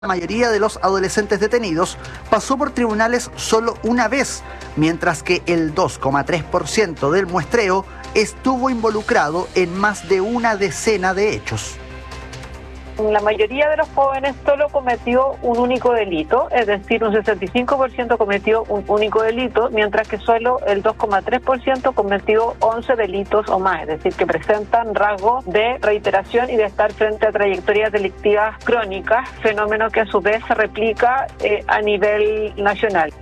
La mayoría de los adolescentes detenidos pasó por tribunales solo una vez, mientras que el 2,3% del muestreo estuvo involucrado en más de una decena de hechos. La mayoría de los jóvenes solo cometió un único delito, es decir, un 65% cometió un único delito, mientras que solo el 2,3% cometió 11 delitos o más, es decir, que presentan rasgos de reiteración y de estar frente a trayectorias delictivas crónicas, fenómeno que a su vez se replica a nivel nacional.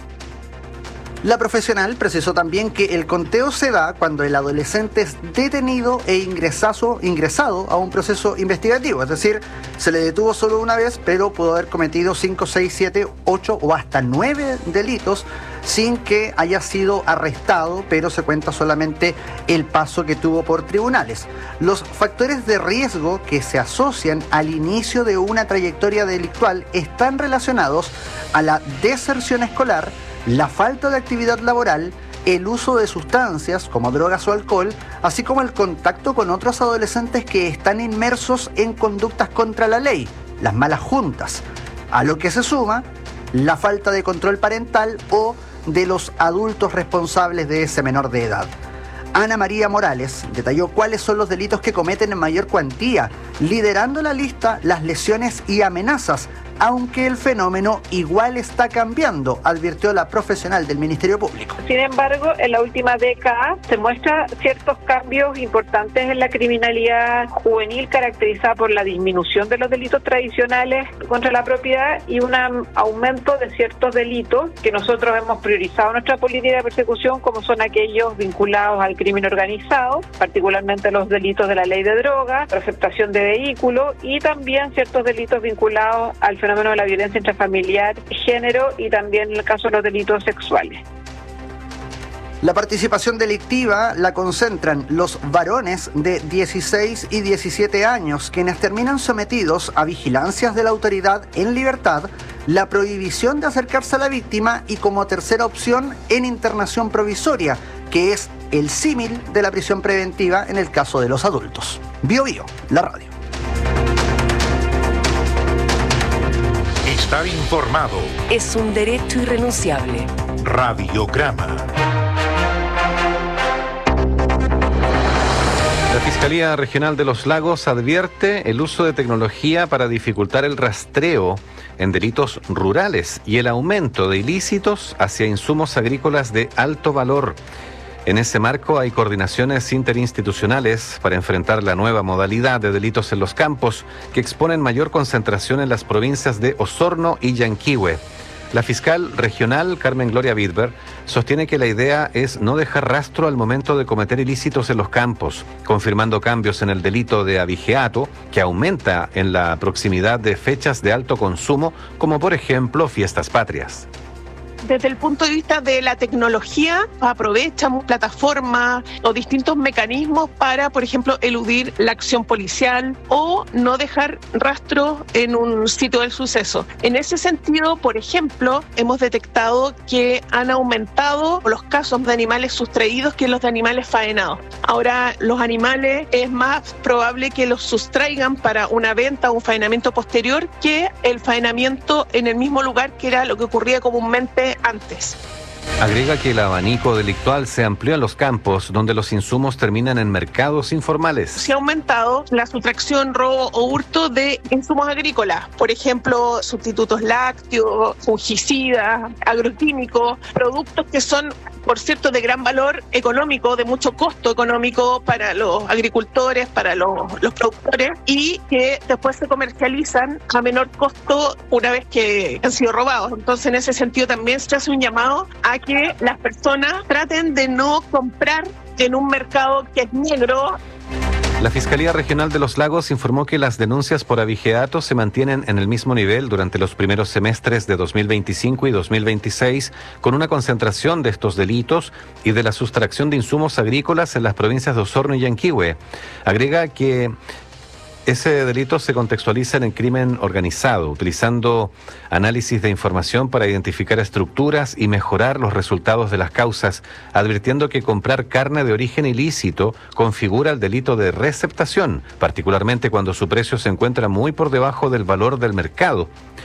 La profesional precisó también que el conteo se da cuando el adolescente es detenido e ingresado a un proceso investigativo. Es decir, se le detuvo solo una vez, pero pudo haber cometido 5, 6, 7, 8 o hasta 9 delitos sin que haya sido arrestado, pero se cuenta solamente el paso que tuvo por tribunales. Los factores de riesgo que se asocian al inicio de una trayectoria delictual están relacionados a la deserción escolar, la falta de actividad laboral, el uso de sustancias como drogas o alcohol, así como el contacto con otros adolescentes que están inmersos en conductas contra la ley, las malas juntas, a lo que se suma la falta de control parental o de los adultos responsables de ese menor de edad. Ana María Morales detalló cuáles son los delitos que cometen en mayor cuantía, liderando la lista las lesiones y amenazas, aunque el fenómeno igual está cambiando, advirtió la profesional del Ministerio Público. Sin embargo, en la última década se muestran ciertos cambios importantes en la criminalidad juvenil, caracterizada por la disminución de los delitos tradicionales contra la propiedad y un aumento de ciertos delitos que nosotros hemos priorizado en nuestra política de persecución, como son aquellos vinculados al crimen organizado, particularmente los delitos de la ley de drogas, receptación de vehículos y también ciertos delitos vinculados al fenómeno de la violencia intrafamiliar, género y también en el caso de los delitos sexuales. La participación delictiva la concentran los varones de 16 y 17 años, quienes terminan sometidos a vigilancias de la autoridad en libertad, la prohibición de acercarse a la víctima y como tercera opción en internación provisoria, que es el símil de la prisión preventiva en el caso de los adultos. Bio Bio, la radio. Estar informado es un derecho irrenunciable. Radiograma. La Fiscalía Regional de los Lagos advierte el uso de tecnología para dificultar el rastreo en delitos rurales y el aumento de ilícitos hacia insumos agrícolas de alto valor. En ese marco hay coordinaciones interinstitucionales para enfrentar la nueva modalidad de delitos en los campos que exponen mayor concentración en las provincias de Osorno y Yanquihue. La fiscal regional Carmen Gloria Bidber sostiene que la idea es no dejar rastro al momento de cometer ilícitos en los campos, confirmando cambios en el delito de abigeato que aumenta en la proximidad de fechas de alto consumo, como por ejemplo fiestas patrias. Desde el punto de vista de la tecnología, aprovechamos plataformas o distintos mecanismos para, por ejemplo, eludir la acción policial o no dejar rastro en un sitio del suceso. En ese sentido, por ejemplo, hemos detectado que han aumentado los casos de animales sustraídos que los de animales faenados. Ahora, los animales es más probable que los sustraigan para una venta o un faenamiento posterior que el faenamiento en el mismo lugar, que era lo que ocurría comúnmente antes. Agrega que el abanico delictual se amplió en los campos, donde los insumos terminan en mercados informales. Se ha aumentado la sustracción, robo o hurto de insumos agrícolas, por ejemplo, sustitutos lácteos, fungicidas, agroquímicos, productos que son, por cierto, de gran valor económico, de mucho costo económico para los agricultores, para los productores, y que después se comercializan a menor costo una vez que han sido robados. Entonces, en ese sentido también se hace un llamado a que las personas traten de no comprar en un mercado que es negro. La Fiscalía Regional de los Lagos informó que las denuncias por abigeato se mantienen en el mismo nivel durante los primeros semestres de 2025 y 2026, con una concentración de estos delitos y de la sustracción de insumos agrícolas en las provincias de Osorno y Yanquihue. Agrega que Ese delito se contextualiza en el crimen organizado, utilizando análisis de información para identificar estructuras y mejorar los resultados de las causas, advirtiendo que comprar carne de origen ilícito configura el delito de receptación, particularmente cuando su precio se encuentra muy por debajo del valor del mercado.